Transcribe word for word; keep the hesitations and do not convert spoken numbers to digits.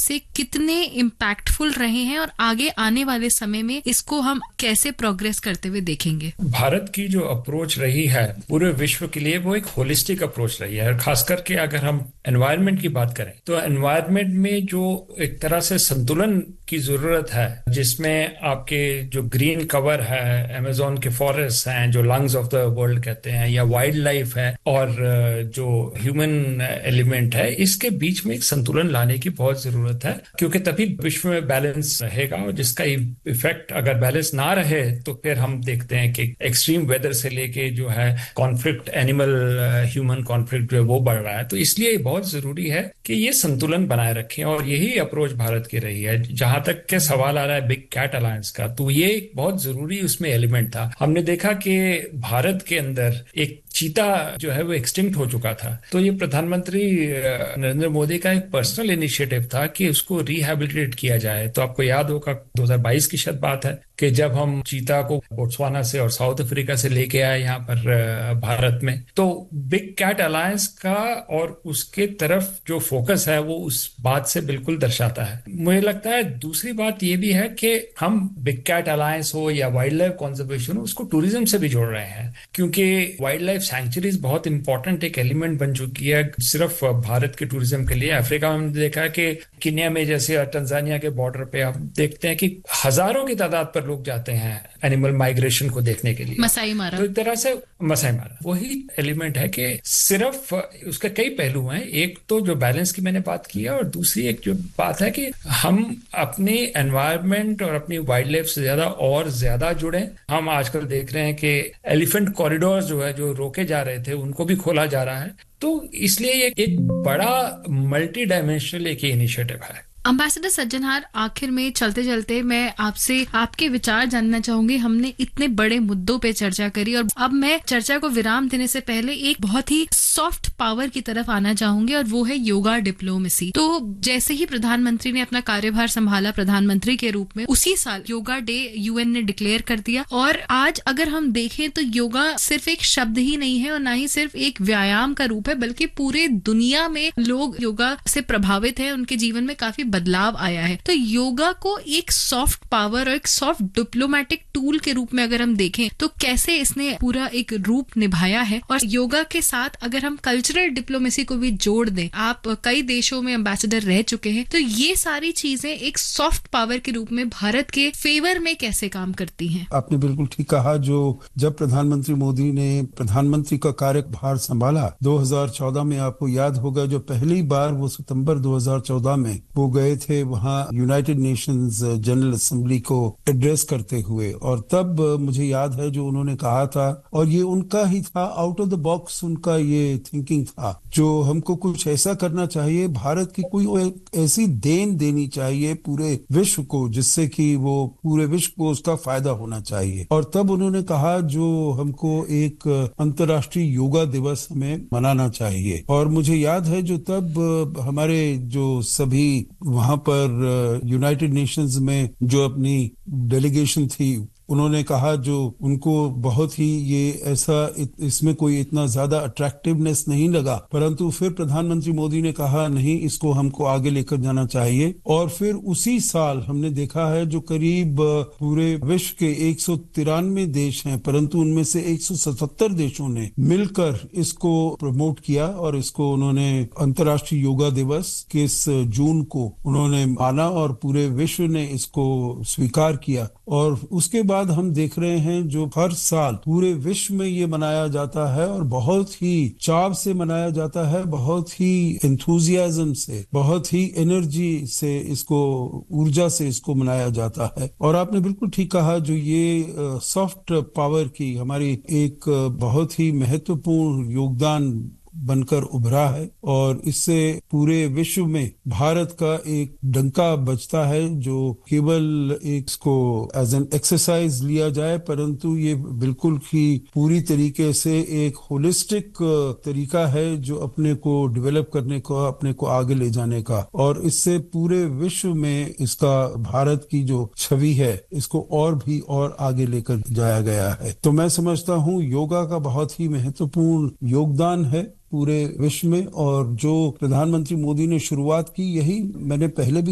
से कितने इम्पैक्टफुल रहे हैं और आगे आने वाले समय में इसको हम कैसे प्रोग्रेस करते हुए देखेंगे? भारत की जो अप्रोच रही है पूरे विश्व के लिए वो एक होलिस्टिक अप्रोच रही है। खास करके अगर हम एनवायरनमेंट की बात करें तो एनवायरनमेंट में जो एक तरह से संतुलन की जरूरत है, जिसमें आपके जो ग्रीन कवर है, अमेज़न के फॉरेस्ट हैं जो लंग्स ऑफ द वर्ल्ड कहते हैं, या वाइल्ड लाइफ है, और जो ह्यूमन एलिमेंट है, इसके बीच में एक संतुलन लाने की बहुत जरूरत है, क्योंकि तभी विश्व में बैलेंस रहेगा। और जिसका इफेक्ट अगर बैलेंस ना रहे तो फिर हम देखते हैं कि एक्सट्रीम वेदर से लेके जो है कॉन्फ्लिक्ट, एनिमल ह्यूमन कॉन्फ्लिक्ट जो है वो बढ़ रहा है। तो इसलिए बहुत जरूरी है कि ये संतुलन बनाए रखें, और यही अप्रोच भारत की रही है। जहां तक के सवाल आ रहा है बिग कैट अलायंस का, तो ये एक बहुत जरूरी उसमें एलिमेंट था। हमने देखा कि भारत के अंदर एक चीता जो है वो एक्सटिंक्ट हो चुका था, तो ये प्रधानमंत्री नरेंद्र मोदी का एक पर्सनल इनिशिएटिव था कि उसको रिहैबिलिटेट किया जाए। तो आपको याद होगा दो हज़ार बाईस की शायद बात है कि जब हम चीता को बोत्सवाना से और साउथ अफ्रीका से लेके आए यहाँ पर भारत में, तो बिग कैट अलायंस का और उसके तरफ जो फोकस है वो उस बात से बिल्कुल दर्शाता है। मुझे लगता है दूसरी बात ये भी है कि हम बिग कैट अलायंस हो या वाइल्ड लाइफ कंजर्वेशन हो, उसको टूरिज्म से भी जोड़ रहे हैं, क्योंकि वाइल्ड लाइफ सैंक्चुरीज बहुत इंपॉर्टेंट एक एलिमेंट बन चुकी है सिर्फ भारत के टूरिज्म के लिए। अफ्रीका में हमने देखा है कि केन्या में जैसे टंजानिया के बॉर्डर पे हम देखते हैं कि हजारों की तादाद पर लोग जाते हैं एनिमल माइग्रेशन को देखने के लिए। मसाई मारा, तो एक तरह से मसाई मारा वही एलिमेंट है कि सिर्फ उसके कई पहलू हैं। एक तो जो बैलेंस की मैंने बात की है, और दूसरी एक जो बात है कि हम अपने एनवायरनमेंट और अपनी वाइल्ड लाइफ से ज्यादा और ज्यादा जुड़े। हम आजकल देख रहे हैं कि एलिफेंट कॉरिडोर जो है जो रोके जा रहे थे उनको भी खोला जा रहा है। तो इसलिए ये एक बड़ा मल्टी डायमेंशनल एक इनिशिएटिव है। एम्बेसडर सज्जनहार, आखिर में चलते चलते मैं आपसे आपके विचार जानना चाहूंगी। हमने इतने बड़े मुद्दों पे चर्चा करी और अब मैं चर्चा को विराम देने से पहले एक बहुत ही सॉफ्ट पावर की तरफ आना चाहूंगी, और वो है योगा डिप्लोमेसी। तो जैसे ही प्रधानमंत्री ने अपना कार्यभार संभाला प्रधानमंत्री के रूप में, उसी साल योगा डे यूएन ने डिक्लेयर कर दिया। और आज अगर हम देखें तो योगा सिर्फ एक शब्द ही नहीं है और ना ही सिर्फ एक व्यायाम का रूप है, बल्कि पूरे दुनिया में लोग योगा से प्रभावित हैं, उनके जीवन में काफी बदलाव आया है। तो योगा को एक सॉफ्ट पावर और एक सॉफ्ट डिप्लोमेटिक टूल के रूप में अगर हम देखें तो कैसे इसने पूरा एक रूप निभाया है। और योगा के साथ अगर हम कल्चरल डिप्लोमेसी को भी जोड़ दें, आप कई देशों में एम्बेसडर रह चुके हैं, तो ये सारी चीजें एक सॉफ्ट पावर के रूप में भारत के फेवर में कैसे काम करती हैं? आपने बिल्कुल ठीक कहा। जो जब प्रधानमंत्री मोदी ने प्रधानमंत्री का कार्यभार संभाला दो हज़ार चौदह में, आपको याद होगा जो पहली बार वो सितंबर दो हज़ार चौदह में वो गए थे वहां यूनाइटेड नेशंस जनरल असेंबली को एड्रेस करते हुए, और तब मुझे याद है जो उन्होंने कहा था, और ये उनका ही था, आउट ऑफ द बॉक्स उनका ये थिंकिंग था, जो हमको कुछ ऐसा करना चाहिए, भारत की कोई एक ऐसी देन देनी चाहिए पूरे विश्व को जिससे कि वो पूरे विश्व को उसका फायदा होना चाहिए। और तब उन्होंने कहा जो हमको एक अंतर्राष्ट्रीय योगा दिवस हमें मनाना चाहिए। और मुझे याद है जो तब हमारे जो सभी वहां पर यूनाइटेड नेशंस में जो अपनी डेलीगेशन थी, उन्होंने कहा जो उनको बहुत ही ये ऐसा इत, इसमें कोई इतना ज्यादा अट्रैक्टिवनेस नहीं लगा, परंतु फिर प्रधानमंत्री मोदी ने कहा नहीं, इसको हमको आगे लेकर जाना चाहिए। और फिर उसी साल हमने देखा है जो करीब पूरे विश्व के एक सौ तिरानवे देश हैं, परंतु उनमें से एक सौ सतहत्तर देशों ने मिलकर इसको प्रमोट किया और इसको उन्होंने अंतर्राष्ट्रीय योगा दिवस किस जून को उन्होंने माना और पूरे विश्व ने इसको स्वीकार किया। और उसके बाद हम देख रहे हैं जो हर साल पूरे विश्व में ये मनाया जाता है और बहुत ही चाव से मनाया जाता है, बहुत ही एंथुजियाज्म से, बहुत ही एनर्जी से, इसको ऊर्जा से इसको मनाया जाता है। और आपने बिल्कुल ठीक कहा, जो ये सॉफ्ट पावर की हमारी एक बहुत ही महत्वपूर्ण योगदान बनकर उभरा है, और इससे पूरे विश्व में भारत का एक डंका बजता है, जो केवल एक इसको एज एन एक्सरसाइज लिया जाए, परंतु ये बिल्कुल ही पूरी तरीके से एक होलिस्टिक तरीका है जो अपने को डेवलप करने को, अपने को आगे ले जाने का, और इससे पूरे विश्व में इसका भारत की जो छवि है इसको और भी और आगे लेकर जाया गया है। तो मैं समझता हूँ योगा का बहुत ही महत्वपूर्ण योगदान है पूरे विश्व में, और जो प्रधानमंत्री मोदी ने शुरुआत की, यही मैंने पहले भी